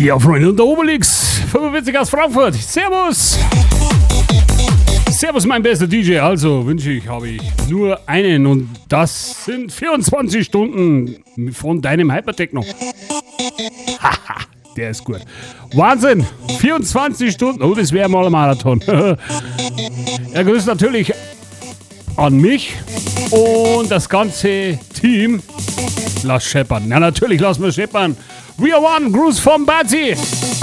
Ja, Freunde, und der Obelix, 45 aus Frankfurt. Servus! Servus, mein bester DJ. Also habe ich nur einen und das sind 24 Stunden von deinem Hypertechno. Haha, der ist gut. Wahnsinn! 24 Stunden. Oh, das wäre mal ein Marathon. Er grüßt natürlich an mich und das ganze Team. Lass scheppern. Ja, natürlich lassen wir scheppern. We are one. Gruß vom Bazi.